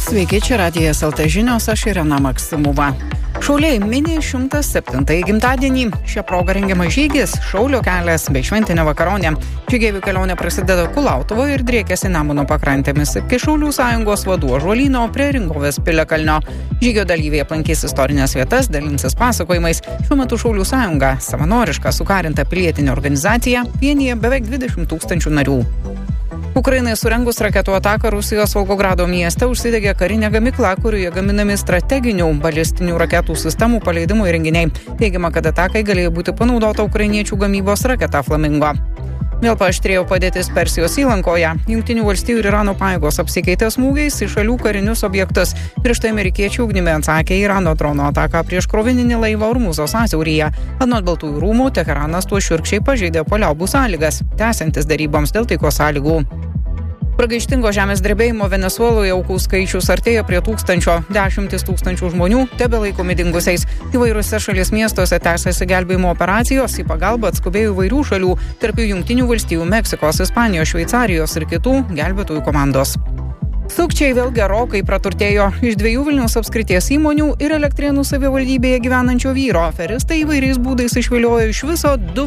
Sveiki, čia Radijas LT žinios, aš Irena Maksimova. Šauliai mini 107 gimtadienį. Šią progą rengiamas žygis, Šaulio kelias bei šventinė vakaronė. Žygeivių kelionė prasideda Kulautuvoje ir driekiasi Nemuno pakrantėmis iki Šaulių sąjungos vadų ąžuolyno prie Ringovės piliakalnio. Žygio dalyviai aplankys istorinės vietas, dalinsis pasakojimais. Šiuo metu Šaulių sąjunga, savanoriška sukarinta pilietinė organizacija, vienyje beveik 20 000 narių. Ukrainai surengus raketų ataką Rusijos Volgogrado mieste užsidegė karinė gamykla, kurioje gaminami strateginių balistinių raketų sistemų paleidimo įrenginiai. Teigiama, kad atakai galėjo būti panaudota ukrainiečių gamybos raketa Flamingo. Vėl paaštrėjo padėtis Persijos įlankoje. Jungtinių valstijų ir Irano pajėgos apsikeitė smūgiais į šalių karinius objektus. Prieš tai amerikiečių ugnimi atsakė Irano drono ataką prieš krovininį laivą Ormuzos sąsiauryje. Anot Baltųjų rūmų, Teheranas tuo šiurkščiai pažeidė paliaubų sąlygas, tęsiantis deryboms dėl taikos sąlygų. Pragaištingo žemės drebėjimo Venesueloje aukų skaičius artėja prie 1000, 10 000 žmonių tebelaikomi dingusiais. Įvairiuose šalies miestuose tęsiasi gelbėjimo operacijos, į pagalbą atskubėjo įvairių šalių, tarp jų Jungtinių valstijų, Meksikos, Ispanijos, Šveicarijos ir kitų gelbėtojų komandos. Sukčiai vėl gerokai praturtėjo. Iš 2 Vilniaus apskrities įmonių ir Elektrėnų savivaldybėje gyvenančio vyro aferistai įvairiais būdais išviliojo iš viso 2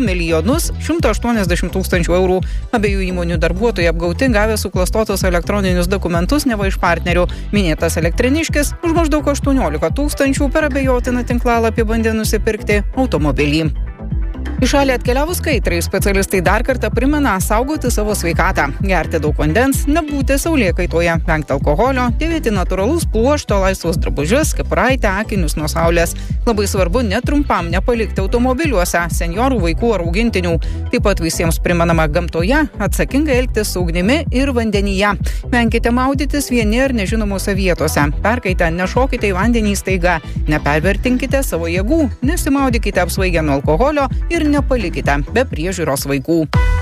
180 000 eurų. Abiejų įmonių darbuotojai apgauti gavę suklastotus elektroninius dokumentus neva iš partnerių. Minėtas elektrėniškis už maždaug 18 000 per abejotiną tinklalapį bandė nusipirkti automobilį. Į šalį atkeliavus kaitrai specialistai dar kartą primena saugoti savo sveikatą, gerti daug vandens, nebūti saulėkaitoje, vengti alkoholio, dėvėti natūralus pluošto, laisvus drabužius, kepuraitę, akinius nuo saulės. Labai svarbu netrumpam nepalikti automobiliuose senjorų, vaikų ar augintinių. Taip pat visiems primenama gamtoje atsakingai elgtis su ugnimi ir vandenyje. Venkite maudytis vieni ar nežinomose vietose. Perkaitę nešokite į vandenį staiga, nepervertinkite savo jėgų, nesimaudykite apsvaigę nuo alkoholio ir nepalikite be priežiūros vaikų.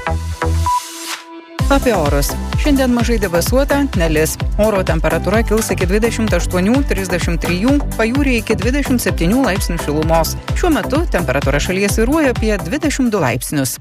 Apie orus. Šiandien mažai debesuota, nelis. Oro temperatūra kils iki 28-33, pajūryje iki 27 laipsnių šilumos. Šiuo metu temperatūra šalyje svyruoja apie 22 laipsnius.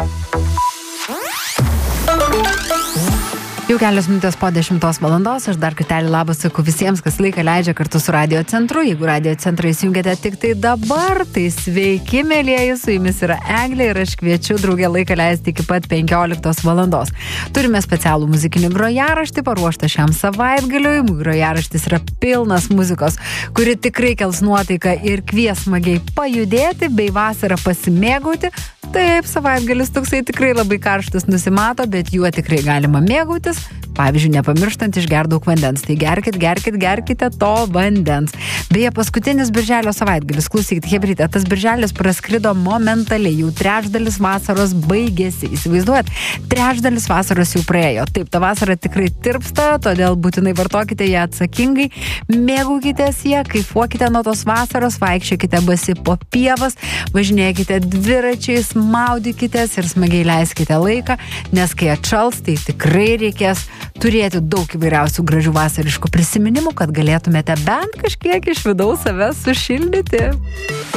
Jau kelios minutės po 10 valandos, aš dar kartelį labas sakau visiems, kas laiką leidžia kartu su Radio centru. Jeigu Radio centrą įsijungėte tik tai dabar, tai sveiki, mėlieji, su jumis yra Eglė ir aš kviečiu draugę laiką leisti iki pat 15 valandos. Turime specialų muzikinį grojaraštį paruoštą šiam savaitgaliui. Grojaraštis yra pilnas muzikos, kuri tikrai kels nuotaiką ir kvies smagiai pajudėti bei vasarą pasimėgauti. Taip, savaitgalis toksai tikrai labai karštas nusimato, bet juo tikrai galima mėgautis. Pavyzdžiui, nepamirštant išgerti daug vandens. Tai gerkite to vandens. Beje, paskutinis birželio savaitgalis, klausykit, hebrytė, tas birželis praskrido momentaliai, jau trečdalis vasaros baigėsi. Įsivaizduojat, trečdalis vasaros jau praėjo. Taip, ta vasara tikrai tirpsta, todėl būtinai vartokite ją atsakingai, mėgaukitės ją, kaifuokite nuo tos vasaros, vaikščiokite basi po pievas, važinėkite dviračiais, maudykitės ir smagiai leiskite laiką, nes kai atšals, tai tikrai reikės turėti daug įvairiausių gražių vasariškų prisiminimų, kad galėtumėte bent kažkiek iš vidaus save sušildyti.